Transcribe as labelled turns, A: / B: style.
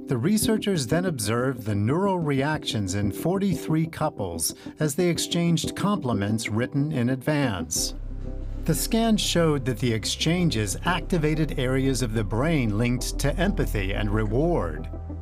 A: The researchers then observed the neural reactions in 43 couples as they exchanged compliments written in advance. The scan showed that the exchanges activated areas of the brain linked to empathy and reward.